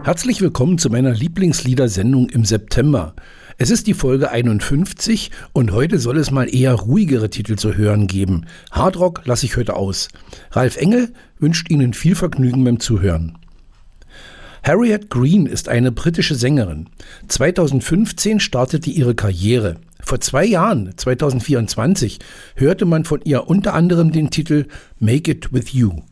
Herzlich willkommen zu meiner Lieblingsliedersendung im September. Es ist die Folge 51 und heute soll es mal eher ruhigere Titel zu hören geben. Hardrock lasse ich heute aus. Ralf Engel wünscht Ihnen viel Vergnügen beim Zuhören. Harriet Green ist eine britische Sängerin. 2015 startete ihre Karriere. Vor 2 Jahren, 2024, hörte man von ihr unter anderem den Titel Make It With You.